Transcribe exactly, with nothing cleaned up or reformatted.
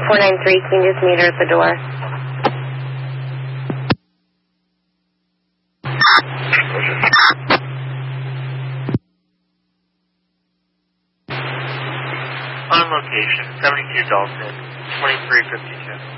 four nine three, can you just meet her at the door? On location, seventy-two Dalton, twenty-three fifty-two.